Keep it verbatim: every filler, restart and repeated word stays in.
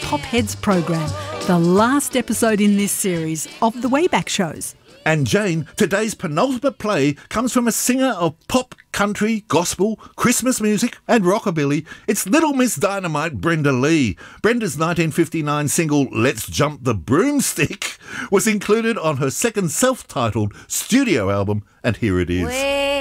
Top Heads program, the last episode in this series of the Wayback Shows. And Jane, today's penultimate play comes from a singer of pop, country, gospel, Christmas music and rockabilly. It's Little Miss Dynamite, Brenda Lee. Brenda's nineteen fifty-nine single Let's Jump the Broomstick was included on her second self-titled studio album, and here it is. Way